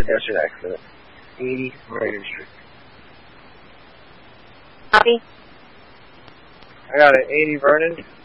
pedestrian accident. 80 Reagan Street. Copy. I got it. 80 Vernon.